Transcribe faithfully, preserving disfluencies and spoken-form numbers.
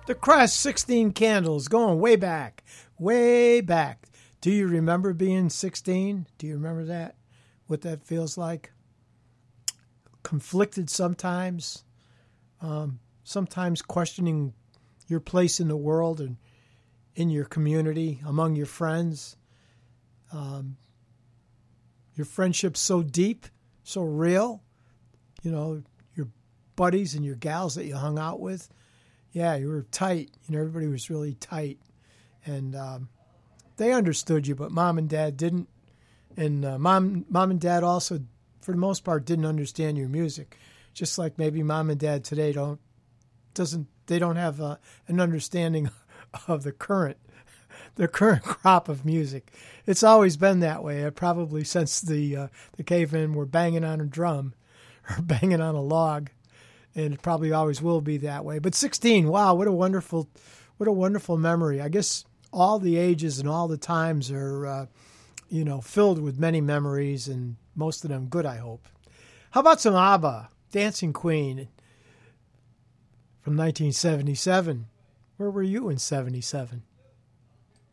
The Crash sixteen Candles, going way back, way back. Do you remember being sixteen? Do you remember that? What that feels like? Conflicted sometimes, um, sometimes questioning your place in the world and in your community, among your friends. Um, your friendship's so deep, so real. You know, your buddies and your gals that you hung out with. Yeah, you were tight. You know, everybody was really tight. And um, they understood you, but mom and dad didn't. And uh, mom, mom and dad also, for the most part, didn't understand your music. Just like maybe mom and dad today don't, doesn't, they don't have uh, an understanding of the current, the current crop of music. It's always been that way. Uh, probably since the uh, the cavemen were banging on a drum or banging on a log. And it probably always will be that way. But sixteen, wow, what a wonderful, what a wonderful memory. I guess all the ages and all the times are, uh, you know, filled with many memories, and most of them good, I hope. How about some ABBA, Dancing Queen, from nineteen seventy-seven? Where were you in seventy-seven?